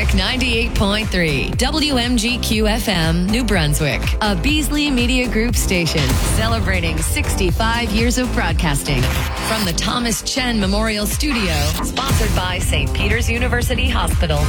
98.3, WMGQ FM, New Brunswick, a Beasley Media Group station celebrating 65 years of broadcasting from the Thomas Chen Memorial Studio, sponsored by St. Peter's University Hospital.